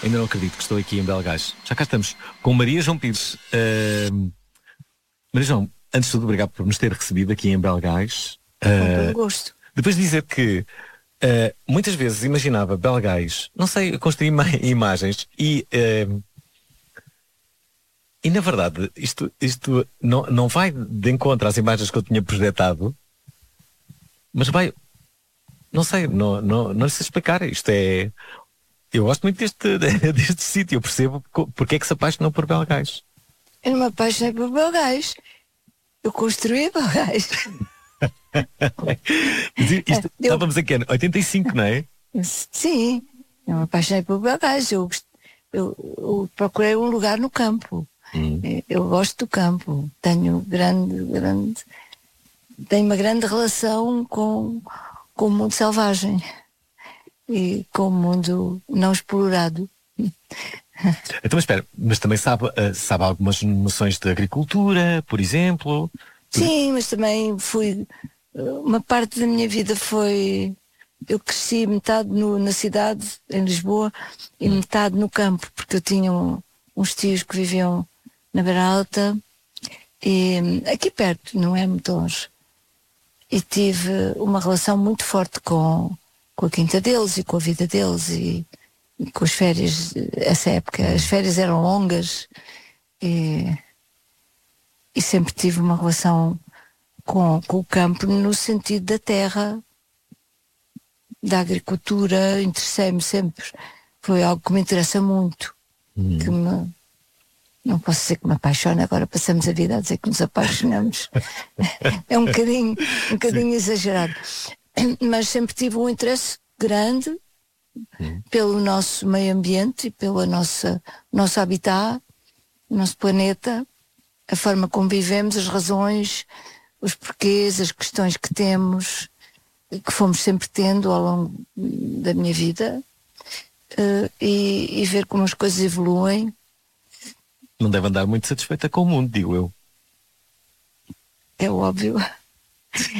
ainda não acredito que estou aqui em Belgais. Já cá estamos com Maria João Pires. Maria João, antes de tudo, obrigado por nos ter recebido aqui em Belgais. Com todo gosto. Depois de dizer que muitas vezes imaginava Belgais, não sei, eu construí imagens e na verdade isto não vai de encontro às imagens que eu tinha projetado, mas vai, não sei, não sei explicar. Isto é, eu gosto muito deste sítio, eu percebo porque é que se apaixonou por Belgais. Eu não me apaixonei por Belgais. Eu construí Belgais. Estávamos aqui em 85, não é? Sim, eu me apaixonei por Belgais. Eu procurei um lugar no campo. Eu gosto do campo. Tenho uma grande relação com o mundo selvagem e com o mundo não explorado. Então, mas espera, mas também sabe algumas noções de agricultura, por exemplo? Sim, mas também uma parte da minha vida foi, eu cresci metade na cidade, em Lisboa, e metade no campo, porque eu tinha uns tios que viviam na Beira Alta, e aqui perto, não é muito longe. E tive uma relação muito forte com a quinta deles e com a vida deles e com as férias. Essa época as férias eram longas e sempre tive uma relação com o campo no sentido da terra, da agricultura. Interessei-me sempre, foi algo que me interessa muito, não posso dizer que me apaixona, agora passamos a vida a dizer que nos apaixonamos. É um bocadinho exagerado. Mas sempre tive um interesse grande pelo nosso meio ambiente e pelo nosso habitat, o nosso planeta, a forma como vivemos, as razões, os porquês, as questões que temos, que fomos sempre tendo ao longo da minha vida, e ver como as coisas evoluem. Não deve andar muito satisfeita com o mundo, digo eu. É óbvio.